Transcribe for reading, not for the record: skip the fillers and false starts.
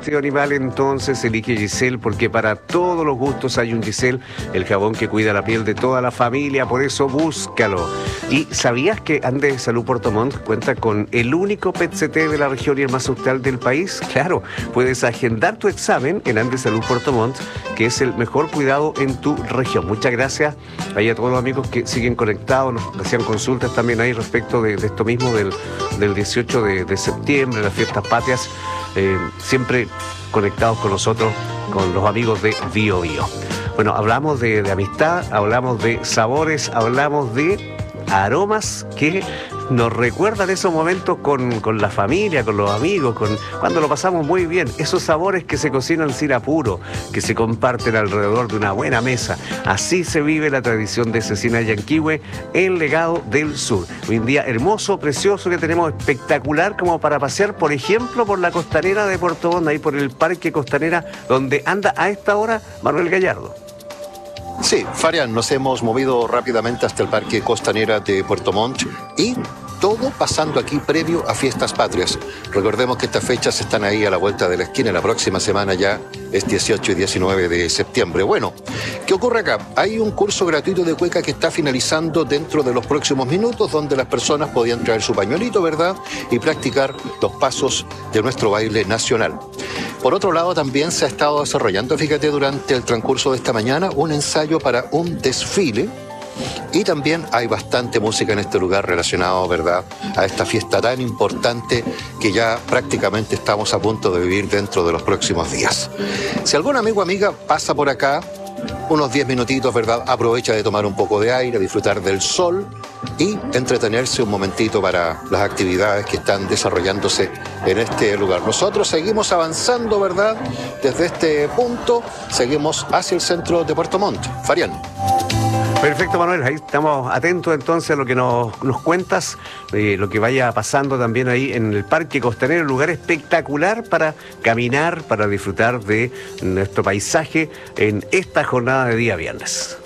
vestido animal, entonces elige Giselle, porque para todos los gustos hay un Giselle, el jabón que cuida la piel de toda la familia, por eso búscalo. ¿Y sabías que Andes de Salud Puerto Montt cuenta con el único PET-CT de la región y el más actual del país? Claro, puedes agendar tu examen en Andes de Salud Puerto Montt, que es el mejor cuidado en tu región. Muchas gracias ahí a todos los amigos que siguen conectados, nos hacían consultas también ahí respecto de esto mismo del 18 de septiembre, las fiestas patrias, siempre conectados con nosotros, con los amigos de Bio Bio. Bueno, hablamos de amistad, hablamos de sabores, hablamos de aromas que nos recuerdan esos momentos con la familia, con los amigos, cuando lo pasamos muy bien. Esos sabores que se cocinan sin apuro, que se comparten alrededor de una buena mesa. Así se vive la tradición de Cecina Yanquihue, el legado del sur. Hoy en día hermoso, precioso, que tenemos espectacular como para pasear, por ejemplo, por la costanera de Puerto Montt, ahí por el Parque Costanera, donde anda a esta hora Manuel Gallardo. Sí, Farian, nos hemos movido rápidamente hasta el Parque Costanera de Puerto Montt y todo pasando aquí previo a Fiestas Patrias. Recordemos que estas fechas están ahí a la vuelta de la esquina. La próxima semana ya es 18 y 19 de septiembre. Bueno, ¿qué ocurre acá? Hay un curso gratuito de cueca que está finalizando dentro de los próximos minutos, donde las personas podían traer su pañuelito, ¿verdad?, y practicar los pasos de nuestro baile nacional. Por otro lado, también se ha estado desarrollando, fíjate, durante el transcurso de esta mañana, un ensayo para un desfile. Y también hay bastante música en este lugar relacionado, ¿verdad?, a esta fiesta tan importante que ya prácticamente estamos a punto de vivir dentro de los próximos días. Si algún amigo o amiga pasa por acá, unos 10 minutitos, ¿verdad?, aprovecha de tomar un poco de aire, disfrutar del sol y entretenerse un momentito para las actividades que están desarrollándose en este lugar. Nosotros seguimos avanzando, ¿verdad?, desde este punto, seguimos hacia el centro de Puerto Montt. Farian. Perfecto, Manuel, ahí estamos atentos entonces a lo que nos cuentas, lo que vaya pasando también ahí en el Parque Costanero, un lugar espectacular para caminar, para disfrutar de nuestro paisaje en esta jornada de día viernes.